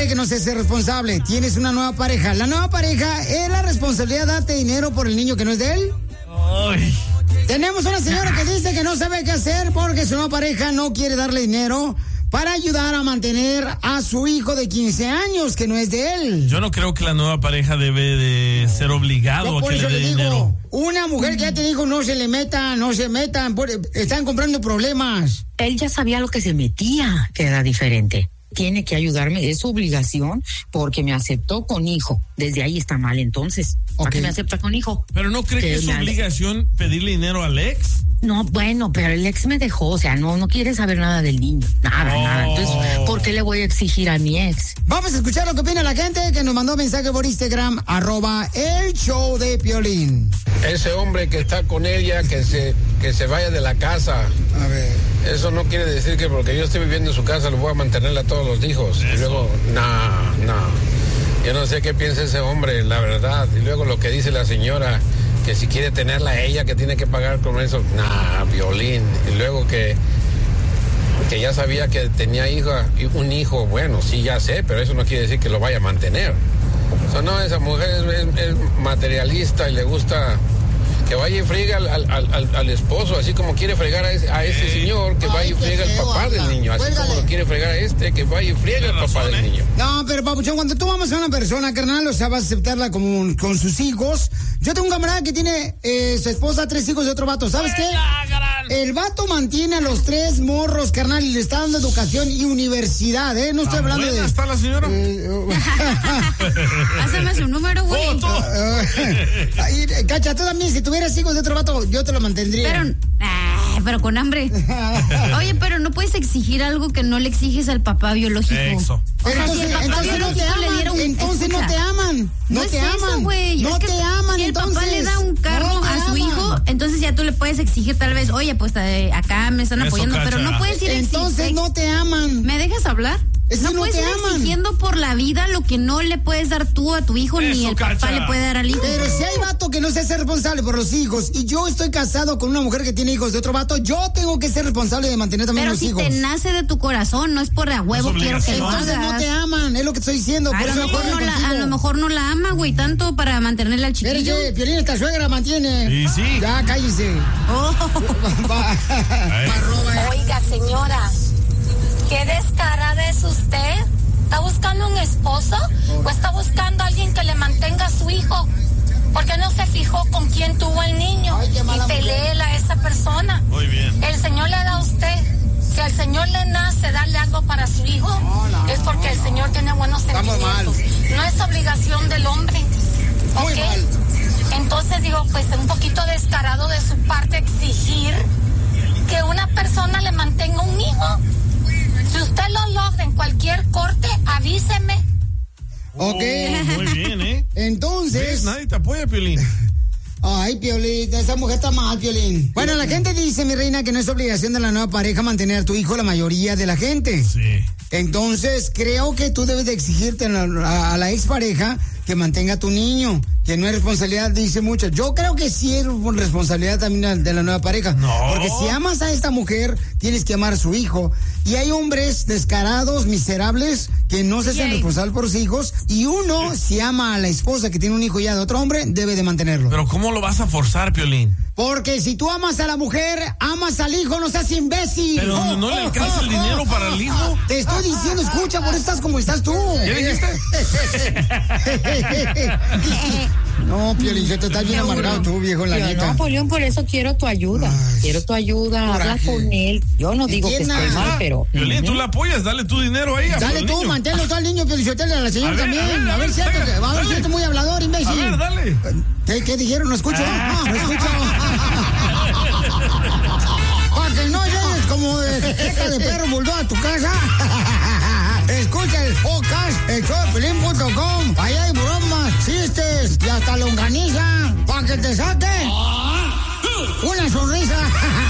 que no se hace responsable. Tienes una nueva pareja. La nueva pareja, ¿es la responsabilidad de darte dinero por el niño que no es de él? Ay. Tenemos una señora que dice que no sabe qué hacer porque su nueva pareja no quiere darle dinero para ayudar a mantener a su hijo de 15 años, que no es de él. Yo no creo que la nueva pareja debe de ser obligado a que le dé dinero. Una mujer que ya te dijo no se metan, están comprando problemas. Él ya sabía lo que se metía, que era diferente. Tiene que ayudarme, es su obligación, porque me aceptó con hijo. Desde ahí está mal, entonces. ¿Para qué me acepta con hijo? ¿Pero no cree que es su obligación pedirle dinero al ex? No, bueno, pero el ex me dejó, o sea, no quiere saber nada del niño, nada. Entonces, ¿por qué le voy a exigir a mi ex? Vamos a escuchar lo que opina la gente que nos mandó mensaje por Instagram, @el_show_de_Piolín. Ese hombre que está con ella, que se vaya de la casa. A ver. Eso no quiere decir que porque yo esté viviendo en su casa lo voy a mantenerle a todos los hijos. Eso. Y luego, no. Yo no sé qué piensa ese hombre, la verdad. Y luego lo que dice la señora, que si quiere tenerla a ella, que tiene que pagar con eso. Piolín. Y luego que ya sabía que tenía un hijo, bueno, sí, ya sé, pero eso no quiere decir que lo vaya a mantener. No, esa mujer es materialista y le gusta que vaya y friegue al esposo, así como quiere fregar a ese señor, que vaya y friegue al papá del niño, así como lo quiere fregar a que vaya y friegue al papá del niño. No, pero papuchón, cuando tú amas a una persona, carnal, o sea, vas a aceptarla como con sus hijos. Yo tengo un camarada que tiene su esposa, 3 hijos de otro vato, ¿sabes qué? El vato mantiene a los 3 morros, carnal, y le está dando educación y universidad, ¿eh? No estoy hablando de... ¿Está la señora? Pásame su número, güey. Cacha, tú también, si tuvieras hijos de otro vato, yo te lo mantendría. Pero con hambre. Oye, pero no puedes exigir algo que no le exiges al papá biológico. Eso. O sea, si el papá biológico le diera un... Entonces no te aman. No te aman, güey. No te aman, si entonces. Si el papá le da un carro a su hijo, entonces ya tú le puedes exigir tal vez, oye, pues acá me están apoyando, cacha. pero no puedes ir entonces no te aman. ¿Me dejas hablar? No puedes ir exigiendo por la vida lo que no le puedes dar tú a tu hijo, ni el papá le puede dar al hijo. Pero si hay vato que no se hace responsable por los hijos y yo estoy casado con una mujer que tiene hijos de otro vato, yo tengo que ser responsable de mantener también los hijos. Pero si te nace de tu corazón, no es por a huevo quiero que lo hagas. Entonces no te aman, es lo que estoy diciendo. A lo mejor no la ama, güey, tanto para mantenerle al chiquillo. Pero Piolín, esta suegra mantiene. Sí. Ya, cállese. Oiga, señora, qué descarada es usted. ¿Está buscando un esposo o está buscando a alguien que le mantenga a su hijo? ¿Por qué no se fijó con quién tuvo el niño? Y peléela a esa persona. Muy bien. El Señor le da a usted. Si al Señor le nace darle algo para su hijo, es porque el Señor tiene buenos sentimientos. No es obligación del hombre. ¿Ok? Entonces digo, pues un poquito descarado de su parte exigir que una persona le mantenga un hijo. Si usted lo logra en cualquier corte, avíseme. Ok. Muy bien, ¿eh? Entonces... Nadie te apoya, Piolín. Ay, Piolín, esa mujer está mal, Piolín. Bueno, la gente dice, mi reina, que no es obligación de la nueva pareja mantener a tu hijo, la mayoría de la gente. Sí. Entonces, creo que tú debes de exigirte a la expareja que mantenga a tu niño, que no es responsabilidad, dice mucho. Yo creo que sí es responsabilidad también de la nueva pareja. No. Porque si amas a esta mujer, tienes que amar a su hijo. Y hay hombres descarados, miserables, que no se hacen responsables por sus hijos. Y uno, si ama a la esposa que tiene un hijo ya de otro hombre, debe de mantenerlo. Pero ¿cómo lo vas a forzar, Piolín? Porque si tú amas a la mujer, amas al hijo, no seas imbécil. Pero no le alcanza el dinero para el hijo. Te estoy diciendo, escucha, por eso estás como estás tú. ¿Qué dijiste? No, Piolín, te estás bien amargado tú, viejo, la neta. No, Polión, por eso quiero tu ayuda. Quiero tu ayuda, habla con él. Yo no digo que esté mal, pero... Piolín, tú la apoyas, dale tu dinero ahí. Dale tú, manténlo tú al niño, Piolín, a la señora también. A ver si es muy hablador, imbécil. A ver, dale. ¿Qué dijeron? No escucho. No escucho. Para que no llegues como de ceja de perro bulldog a tu casa. Escucha el podcast, elshowdepiolín.com. Allá hay bromas, chistes y hasta longaniza para que te saque una sonrisa.